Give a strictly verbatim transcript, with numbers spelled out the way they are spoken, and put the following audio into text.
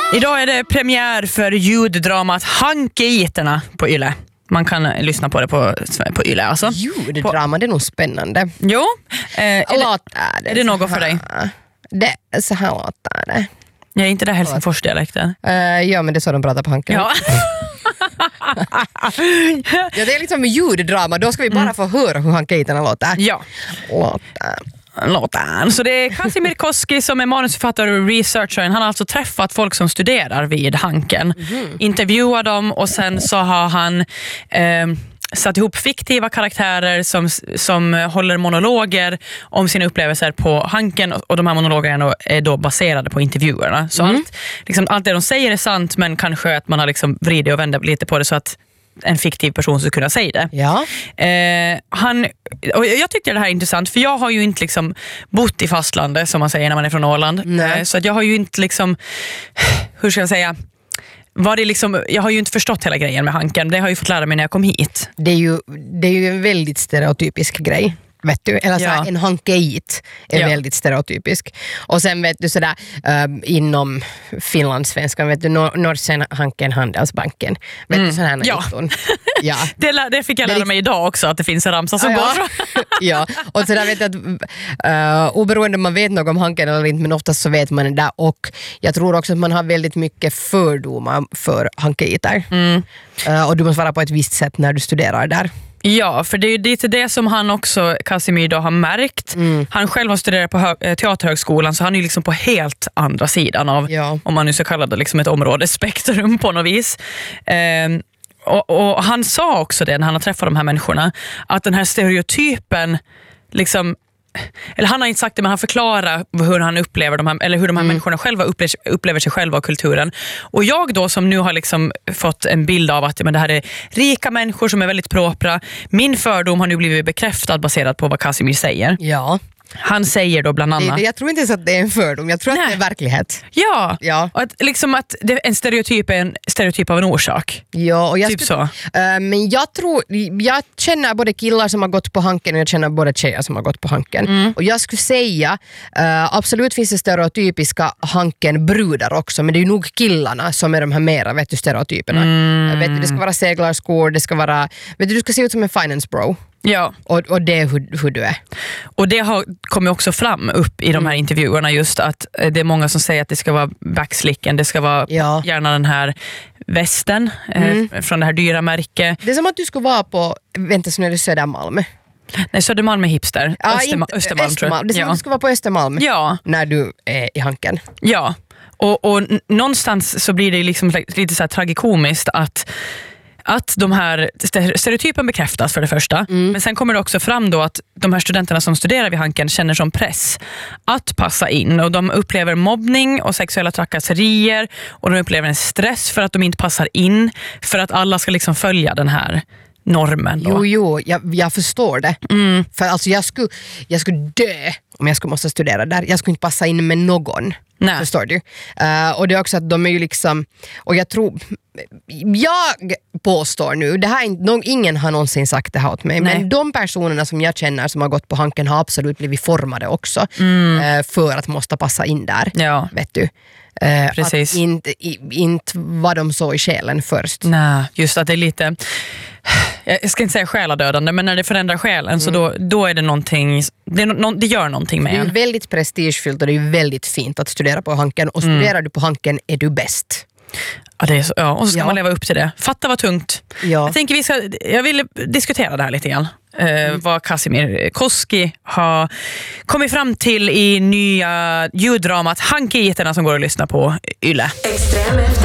Idag är det premiär för ljuddramat Hankeiterna på Yle. Man kan lyssna på det på, på Yle alltså. Ljuddrama, det är nog spännande. Jo, eh, är, låter det, är det något för dig? Det, så här låter det. Ja, inte det Helsingfors-dialekten. Uh, ja, men det är så de pratar på Hanken. Ja. Ja, det är liksom ljuddrama. Då ska vi bara mm. få höra hur Hankeiterna låter. Ja. Låter. Låten. Så det är Casimir Koski som är manusförfattare och researcher. Han har alltså träffat folk som studerar vid Hanken. Mm. Intervjuar dem och sen så har han eh, satt ihop fiktiva karaktärer som, som håller monologer om sina upplevelser på Hanken, och de här monologerna är då baserade på intervjuerna. Så mm. allt, liksom, allt det de säger är sant, men kanske att man har liksom vridit och vänt lite på det så att en fiktiv person skulle kunna säga det. Ja. Eh, han, och jag tyckte det här är intressant, för jag har ju inte liksom bott i fastlandet som man säger när man är från Åland. Eh, så att jag har ju inte liksom, hur ska jag säga, var det liksom, jag har ju inte förstått hela grejen med Hanken. Det har jag ju fått lära mig när jag kom hit. Det är ju, det är ju en väldigt stereotypisk grej. Vet du? Eller ja. så en hankeit är ja. väldigt stereotypisk. Och sen vet du sådär um, inom finlandssvenskan, vet du, nor- Norsen Hanken Handelsbanken. Vet mm. du sådana här ja. ja. det, lär, det fick jag lära mig idag också, att det finns en ramsa som ja, går ja. ja, och så där vet jag att uh, oberoende om man vet något om Hanken eller inte, men oftast så vet man det där, och jag tror också att man har väldigt mycket fördomar för hankeiter. Mm. Uh, och du måste vara på ett visst sätt när du studerar där. Ja, för det är ju lite det som han också, Casimir, då har märkt. Mm. Han själv har studerat på hö- teaterhögskolan, så han är ju liksom på helt andra sidan av, ja. om man nu ska kalla det liksom ett områdespektrum på något vis. Ehm, och, och han sa också det när han har träffat de här människorna, att den här stereotypen liksom, eller han har inte sagt det, men han förklarar hur han upplever de här, eller hur de här mm. människorna själva upplever, upplever sig själva och kulturen. Och jag då som nu har liksom fått en bild av att men det här är rika människor som är väldigt propra. Min fördom har nu blivit bekräftad baserat på vad Casimir säger. Ja. Han säger då bland annat... Det, jag tror inte ens att det är en fördom, jag tror Nej. att det är verklighet. Ja, ja. Och att, liksom att det, en stereotyp är en stereotyp av en orsak. Ja, och jag typ skulle, så. Äh, men jag tror, jag känner både killar som har gått på Hanken och jag känner både tjejer som har gått på Hanken. Mm. Och jag skulle säga, äh, absolut finns det stereotypiska Hanken-brudar också, men det är ju nog killarna som är de här mera, vet du, stereotyperna. Mm. Vet du, det ska vara seglarskor, det ska vara, vet du, du ska se ut som en finance bro. Ja. Och, och det är hur, hur du är. Och det har kommit också fram upp i de här mm. intervjuerna, just att det är många som säger att det ska vara backslicken, det ska vara ja. gärna den här västen mm. eh, från det här dyra märket. Det är som att du ska vara på, vänta så nu är det Södermalm. Nej, Södermalm är hipster. Ja, Österma- inte, Östermalm, Östermalm. Det är som ja. att du ska vara på Östermalm ja. när du är i Hanken. Ja, och, och n- någonstans så blir det liksom lite så här tragikomiskt att Att de här stereotypen bekräftas för det första. Mm. Men sen kommer det också fram då att de här studenterna som studerar vid Hanken känner som press att passa in. Och de upplever mobbning och sexuella trakasserier. Och de upplever en stress för att de inte passar in. För att alla ska liksom följa den här normen då. Jo, jo, jag, jag förstår det. Mm. För alltså jag skulle, jag skulle dö om jag skulle måste studera där. Jag skulle inte passa in med någon. Nej. Förstår du? Uh, och det är också att de är ju liksom, och jag tror, jag påstår nu, det här är inte, ingen har någonsin sagt det här åt mig, Nej. men de personerna som jag känner som har gått på Hanken har absolut blivit formade också mm. uh, för att måste passa in där. Ja. Vet du? Uh, Precis. Att inte, inte var de så i själen först. Nej, just att det är lite, jag ska inte säga själadödande, men när det förändrar själen mm. så då, då är det någonting, det, är no, det gör någonting med en. Det är en. väldigt prestigefyllt och det är väldigt fint att studera på Hanken, och studerar mm. du på Hanken är du bäst. Ja, det är så, ja, och så ska ja. man leva upp till det. Fatta vad tungt. Ja. Jag tänker vi ska, jag vill diskutera det här lite grann. Mm. Uh, vad Casimir Koski har kommit fram till i nya ljuddramat Hankeiterna som går att lyssna på Yle. Extrem.